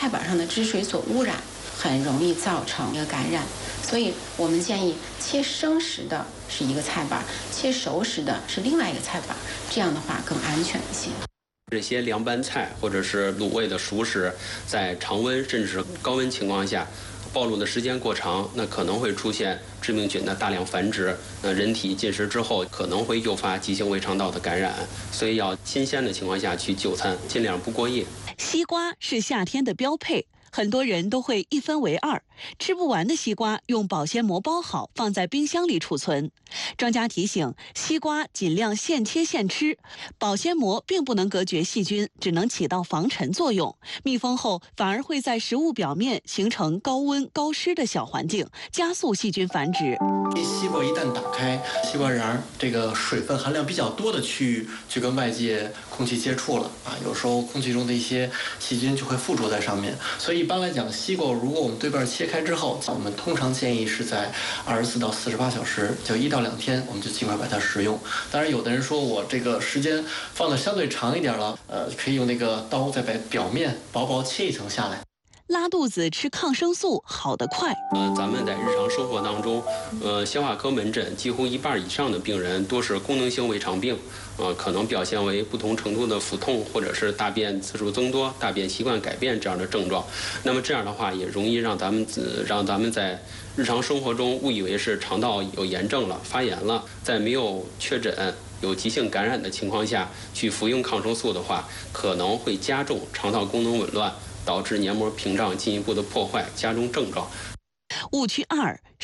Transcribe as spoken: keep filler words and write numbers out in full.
菜板上的汁水所污染，很容易造成一个感染。所以我们建议切生食的是一个菜板，切熟食的是另外一个菜板，这样的话更安全一些。 这些凉拌菜或者是卤味的熟食，在常温甚至是高温情况下，暴露的时间过长，那可能会出现致病菌的大量繁殖，那人体进食之后可能会诱发急性胃肠道的感染，所以要新鲜的情况下去就餐，尽量不过夜。 西瓜是夏天的标配，很多人都会一分为二，吃不完的西瓜用保鲜膜包好，放在冰箱里储存。专家提醒，西瓜尽量现切现吃，保鲜膜并不能隔绝细菌，只能起到防尘作用。密封后反而会在食物表面形成高温高湿的小环境，加速细菌繁殖。 西瓜一旦打开，西瓜瓤这个水分含量比较多的区域就跟外界空气接触了啊，有时候空气中的一些细菌就会附着在上面。所以一般来讲，西瓜如果我们对半切开之后，我们通常建议是在二十四到四十八小时，就一到两天，我们就尽快把它食用。当然，有的人说我这个时间放的相对长一点了，呃，可以用那个刀再把表面薄薄切一层下来。 拉肚子吃抗生素好得快。 呃，咱们在日常生活当中，呃，消化科门诊几乎一半以上的病人都是功能性胃肠病，呃，可能表现为不同程度的腹痛，或者是大便次数增多、大便习惯改变这样的症状。那么这样的话，也容易让咱们呃让咱们在日常生活中误以为是肠道有炎症了、发炎了，在没有确诊有急性感染的情况下去服用抗生素的话，可能会加重肠道功能紊乱，导致黏膜屏障进一步的破坏，加重症状。 误区二。